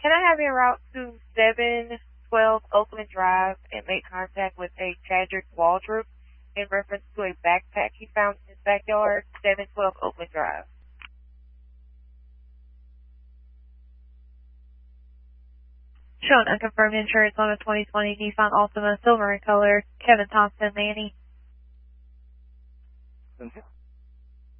Can I have you route to 712 Oakland Drive and make contact with a Chadrick Waldrop in reference to a backpack he found in his backyard, 712 Oakland Drive? Showing unconfirmed insurance on a 2020 Nissan Altima silver in color. Kevin Thompson, Manny.